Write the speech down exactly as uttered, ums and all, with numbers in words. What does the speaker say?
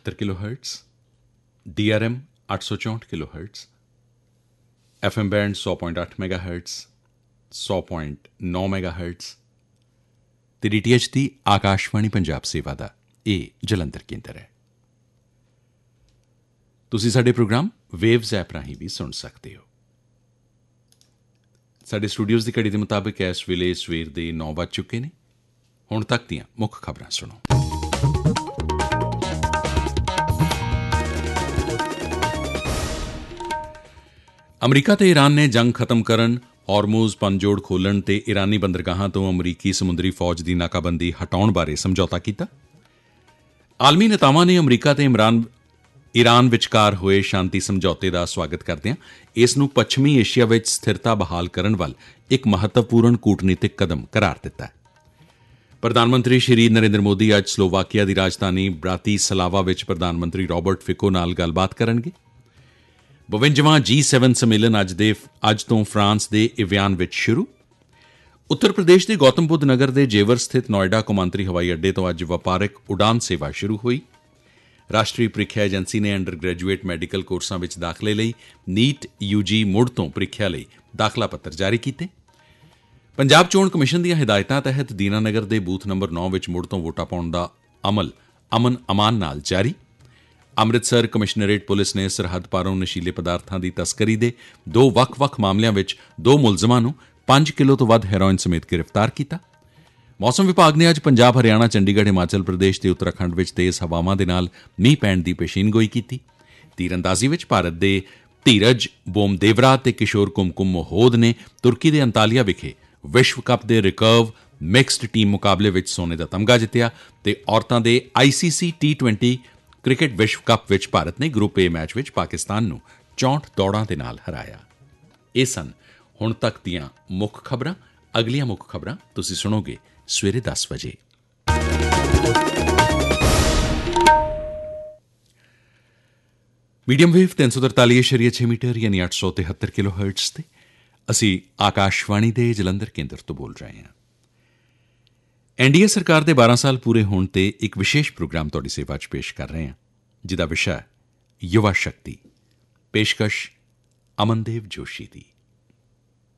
ਪਚੱਤਰ kilo hurts, D R M ਅੱਠ ਸੌ ਚੌਂਹਠ kilo hurts, F M band ਸੌ ਪੁਆਇੰਟ ਅੱਠ ਮੈਗਾ ਹਰਟਸ, ਸੌ ਪੁਆਇੰਟ ਨੌ ਮੈਗਾ ਹਰਟਸ ਅਤੇ ਡੀ ਟੀ ਐਚ ਦੀ ਆਕਾਸ਼ਵਾਣੀ ਪੰਜਾਬ ਸੇਵਾ ਦਾ ਇਹ ਜਲੰਧਰ ਕੇਂਦਰ ਹੈ। ਤੁਸੀਂ ਸਾਡੇ ਪ੍ਰੋਗਰਾਮ ਵੇਵਜ਼ ਐਪ ਰਾਹੀਂ ਵੀ ਸੁਣ ਸਕਦੇ ਹੋ। ਸਾਡੇ ਸਟੂਡੀਓਜ਼ ਦੀ ਘੜੀ ਦੇ ਮੁਤਾਬਿਕ ਇਸ ਵੇਲੇ ਸਵੇਰ ਦੇ ਨੌ ਵੱਜ ਚੁੱਕੇ ਨੇ। ਹੁਣ ਤੱਕ ਦੀਆਂ ਮੁੱਖ ਖਬਰਾਂ ਸੁਣੋ। ਅਮਰੀਕਾ ਤੇ ਈਰਾਨ ਨੇ ਜੰਗ ਖਤਮ ਕਰਨ, ਹਾਰਮੂਜ਼ ਪਨਜੋੜ ਖੋਲ੍ਹਣ ਤੇ ਈਰਾਨੀ ਬੰਦਰਗਾਹਾਂ ਤੋਂ ਅਮਰੀਕੀ ਸਮੁੰਦਰੀ ਫੌਜ ਦੀ ਨਾਕਾਬੰਦੀ ਹਟਾਉਣ ਬਾਰੇ ਸਮਝੌਤਾ ਕੀਤਾ। ਆਲਮੀ ਨੇਤਾਵਾਂ ਨੇ ਅਮਰੀਕਾ ਤੇ ਇਮਰਾਨ ਈਰਾਨ ਵਿਚਕਾਰ ਹੋਏ ਸ਼ਾਂਤੀ ਸਮਝੌਤੇ ਦਾ ਸਵਾਗਤ ਕਰਦਿਆਂ ਇਸ ਨੂੰ ਪੱਛਮੀ ਏਸ਼ੀਆ ਵਿੱਚ ਸਥਿਰਤਾ ਬਹਾਲ ਕਰਨ ਵੱਲ ਇੱਕ ਮਹੱਤਵਪੂਰਨ ਕੂਟਨੀਤਿਕ ਕਦਮ ਕਰਾਰ ਦਿੱਤਾ। ਪ੍ਰਧਾਨ ਮੰਤਰੀ ਸ਼੍ਰੀ ਨਰਿੰਦਰ ਮੋਦੀ ਅੱਜ ਸਲੋਵਾਕੀਆ ਦੀ ਰਾਜਧਾਨੀ ਬ੍ਰਾਤੀਸਲਾਵਾ ਵਿੱਚ ਪ੍ਰਧਾਨ ਮੰਤਰੀ ਰਾਬਰਟ ਫਿਕੋ ਨਾਲ ਗੱਲਬਾਤ ਕਰਨਗੇ। ਬਵੰਜਵਾਂ ਜੀ ਸੈਵਨ ਸੰਮੇਲਨ ਅੱਜ ਦੇ ਅੱਜ ਤੋਂ ਫਰਾਂਸ ਦੇ ਇਵਿਆਨ ਵਿੱਚ ਸ਼ੁਰੂ। ਉੱਤਰ ਪ੍ਰਦੇਸ਼ ਦੇ ਗੌਤਮ ਬੁੱਧ ਨਗਰ ਦੇ ਜੇਵਰ ਸਥਿਤ ਨੋਇਡਾ ਕੌਮਾਂਤਰੀ ਹਵਾਈ ਅੱਡੇ ਤੋਂ ਅੱਜ ਵਪਾਰਕ ਉਡਾਨ ਸੇਵਾ ਸ਼ੁਰੂ ਹੋਈ। ਰਾਸ਼ਟਰੀ ਪ੍ਰੀਖਿਆ ਏਜੰਸੀ ਨੇ ਅੰਡਰ ਗ੍ਰੈਜੂਏਟ ਮੈਡੀਕਲ ਕੋਰਸਾਂ ਵਿੱਚ ਦਾਖਲੇ ਲਈ ਨੀਟ ਯੂ ਜੀ ਮੁੜ ਤੋਂ ਪ੍ਰੀਖਿਆ ਲਈ ਦਾਖਲਾ ਪੱਤਰ ਜਾਰੀ ਕੀਤੇ। ਪੰਜਾਬ ਚੋਣ ਕਮਿਸ਼ਨ ਦੀਆਂ ਹਦਾਇਤਾਂ ਤਹਿਤ ਦੀਨਾਨਗਰ ਦੇ ਬੂਥ ਨੰਬਰ ਨੌ ਵਿੱਚ ਮੁੜ ਤੋਂ ਵੋਟਾਂ ਪਾਉਣ ਦਾ ਅਮਲ ਅਮਨ ਅਮਾਨ ਨਾਲ ਜਾਰੀ। ਅੰਮ੍ਰਿਤਸਰ ਕਮਿਸ਼ਨਰੇਟ ਪੁਲਿਸ ਨੇ ਸਰਹੱਦ ਪਾਰੋਂ ਨਸ਼ੀਲੇ ਪਦਾਰਥਾਂ ਦੀ ਤਸਕਰੀ ਦੇ ਦੋ ਵੱਖ-ਵੱਖ ਮਾਮਲਿਆਂ ਵਿੱਚ ਦੋ ਮੁਲਜ਼ਮਾਂ ਨੂੰ ਪੰਜ ਕਿਲੋ ਤੋਂ ਵੱਧ ਹੈਰੋਇਨ ਸਮੇਤ ਗ੍ਰਿਫਤਾਰ ਕੀਤਾ। ਮੌਸਮ ਵਿਭਾਗ ਨੇ ਅੱਜ ਪੰਜਾਬ, ਹਰਿਆਣਾ, ਚੰਡੀਗੜ੍ਹ, ਹਿਮਾਚਲ ਪ੍ਰਦੇਸ਼ ਤੇ ਉੱਤਰਾਖੰਡ ਵਿੱਚ ਤੇਜ਼ ਹਵਾਵਾਂ ਦੇ ਨਾਲ ਮੀਂਹ ਪੈਣ ਦੀ ਪੇਸ਼ੀਨਗੋਈ ਕੀਤੀ। ਤੀਰਅੰਦਾਜ਼ੀ ਵਿੱਚ ਭਾਰਤ ਦੇ ਧੀਰਜ ਬੋਮਦੇਵਰਾ ਤੇ ਕਿਸ਼ੋਰ ਕੁਮਕੁਮ ਮੋਹੋਦ ਨੇ ਤੁਰਕੀ ਦੇ ਅੰਤਾਲੀਆ ਵਿਖੇ ਵਿਸ਼ਵ ਕੱਪ ਦੇ ਰਿਕਰਵ ਮਿਕਸਡ ਟੀਮ ਮੁਕਾਬਲੇ ਵਿੱਚ ਸੋਨੇ ਦਾ ਤਮਗਾ ਜਿੱਤਿਆ ਤੇ ਔਰਤਾਂ ਦੇ ਆਈ ਸੀ ਸੀ ਟੀ ਟਵੈਂਟੀ ਕ੍ਰਿਕਟ ਵਿਸ਼ਵ ਕੱਪ ਵਿੱਚ ਭਾਰਤ ਨੇ ਗਰੁੱਪ ਏ ਮੈਚ ਵਿੱਚ ਪਾਕਿਸਤਾਨ ਨੂੰ ਚੌਂਹਠ ਦੌੜਾਂ ਦੇ ਨਾਲ ਹਰਾਇਆ। ਇਹ ਸਨ ਹੁਣ ਤੱਕ ਦੀਆਂ ਮੁੱਖ ਖਬਰਾਂ। ਅਗਲੀਆਂ ਮੁੱਖ ਖਬਰਾਂ ਤੁਸੀਂ ਸੁਣੋਗੇ ਸਵੇਰੇ ਦਸ ਵਜੇ। ਮੀਡੀਅਮ ਵੇਵ ਤਿੰਨ ਸੌ ਤਰਤਾਲੀ ਇਸ਼ਾਰੀਆ ਛੇ ਮੀਟਰ ਯਾਨੀ ਅੱਠ ਸੌ ਤਿਹੱਤਰ ਕਿਲੋ ਹਰਟਸ ਤੇ ਅਸੀਂ ਆਕਾਸ਼ਵਾਣੀ ਦੇ ਜਲੰਧਰ ਕੇਂਦਰ ਤੋਂ ਬੋਲ ਰਹੇ ਹਾਂ। ਐਨ ਡੀ ਏ ਸਰਕਾਰ ਦੇ ਬਾਰਾਂ ਸਾਲ ਪੂਰੇ ਹੋਣ ਤੇ ਇੱਕ ਵਿਸ਼ੇਸ਼ ਪ੍ਰੋਗਰਾਮ ਤੁਹਾਡੀ ਸੇਵਾ 'ਚ ਪੇਸ਼ ਕਰ ਰਹੇ ਹਾਂ, ਜਿਹਦਾ ਵਿਸ਼ਾ ਹੈ ਯੁਵਾ ਸ਼ਕਤੀ। ਪੇਸ਼ਕਸ਼ ਅਮਨਦੇਵ ਜੋਸ਼ੀ ਦੀ।